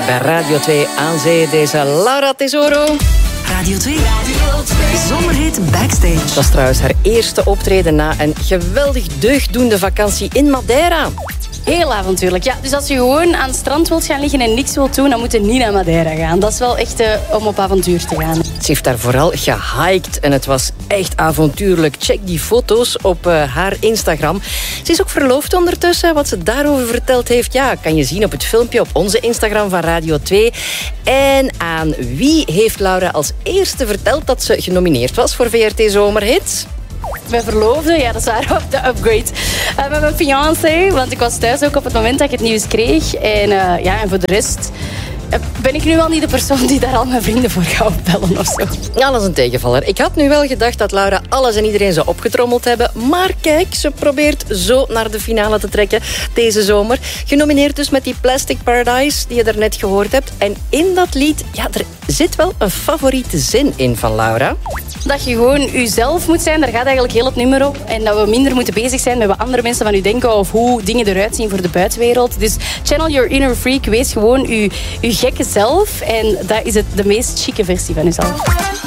Bij Radio 2 aan zee deze Laura Tesoro. Radio 2. Zomerhit Backstage. Dat was trouwens haar eerste optreden na een geweldig deugddoende vakantie in Madeira. Heel avontuurlijk. Ja, dus als je gewoon aan het strand wilt gaan liggen en niks wilt doen, dan moet je niet naar Madeira gaan. Dat is wel echt om op avontuur te gaan. Ze heeft daar vooral gehiked en het was echt avontuurlijk. Check die foto's op haar Instagram. Ze is ook verloofd ondertussen. Wat ze daarover verteld heeft, ja, kan je zien op het filmpje op onze Instagram van Radio 2. En aan wie heeft Laura als eerste verteld dat ze genomineerd was voor VRT Zomerhits? Mijn verloofde, ja, dat is waar, op de upgrade. Met mijn fiancé, want ik was thuis ook op het moment dat ik het nieuws kreeg. En en voor de rest ben ik nu wel niet de persoon die daar al mijn vrienden voor gaat opbellen of zo. Ja, dat is een tegenvaller. Ik had nu wel gedacht dat Laura alles en iedereen zou opgetrommeld hebben. Maar kijk, ze probeert zo naar de finale te trekken deze zomer. Genomineerd dus met die Plastic Paradise die je daarnet gehoord hebt. En in dat lied, ja, er zit wel een favoriete zin in van Laura. Dat je gewoon jezelf moet zijn, daar gaat eigenlijk heel het nummer op. En dat we minder moeten bezig zijn met wat andere mensen van u denken of hoe dingen eruit zien voor de buitenwereld. Dus channel your inner freak, wees gewoon je gekke zelf. En dat is de meest chique versie van jezelf.